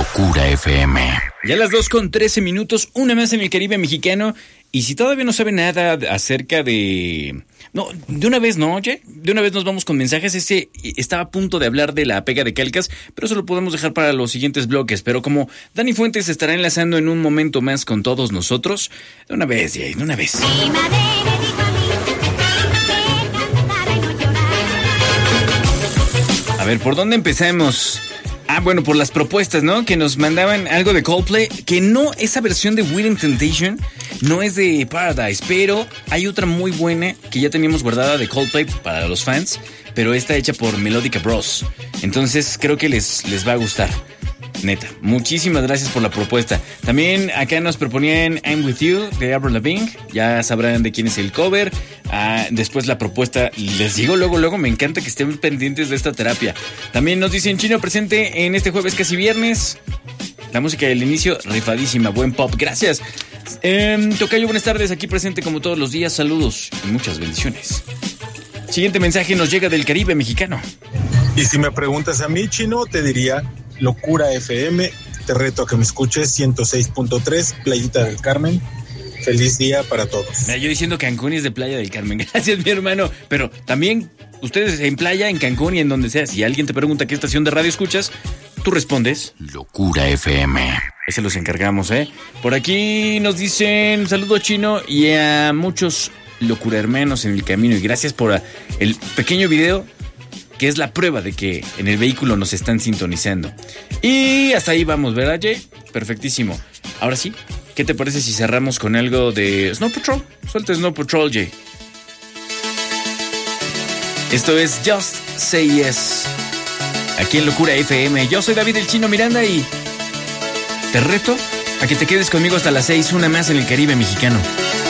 Locura FM. Ya las 2:13, una más en el Caribe mexicano. Y si todavía no sabe nada acerca de... No, de una vez no, oye. De una vez nos vamos con mensajes. Estaba a punto de hablar de la pega de calcas, pero eso lo podemos dejar para los siguientes bloques. Pero como Dani Fuentes se estará enlazando en un momento más con todos nosotros, de una vez, Jay, de una vez. A ver, ¿por dónde empezamos? Bueno, por las propuestas, ¿no? Que nos mandaban algo de Coldplay, que no, esa versión de Within Temptation no es de Paradise, pero hay otra muy buena que ya teníamos guardada de Coldplay para los fans, pero está hecha por Melodica Bros. Entonces creo que les va a gustar. Neta, muchísimas gracias por la propuesta. También acá nos proponían I'm With You de Avril Lavigne. Ya sabrán de quién es el cover. Después la propuesta les digo luego. Me encanta que estén pendientes de esta terapia. También nos dicen Chino presente en este jueves casi viernes. La música del inicio, rifadísima, buen pop, gracias. Tocayo, buenas tardes, aquí presente como todos los días. Saludos y muchas bendiciones. Siguiente mensaje nos llega del Caribe mexicano. Y si me preguntas a mí, Chino, te diría Locura FM, te reto a que me escuches 106.3, Playita del Carmen. Feliz día para todos. Yo diciendo Cancún es de Playa del Carmen. Gracias, mi hermano. Pero también ustedes en playa, en Cancún y en donde sea, si alguien te pregunta qué estación de radio escuchas, tú respondes Locura FM. Ese los encargamos, ¿eh? Por aquí nos dicen saludo Chino y a muchos locura hermanos en el camino. Y gracias por el pequeño video que es la prueba de que en el vehículo nos están sintonizando. Y hasta ahí vamos, ¿verdad, Jay? Perfectísimo. Ahora sí, ¿qué te parece si cerramos con algo de Snow Patrol? Suelta Snow Patrol, Jay. Esto es Just Say Yes, aquí en Locura FM. Yo soy David el Chino Miranda y te reto a que te quedes conmigo hasta las 6, una más en el Caribe mexicano.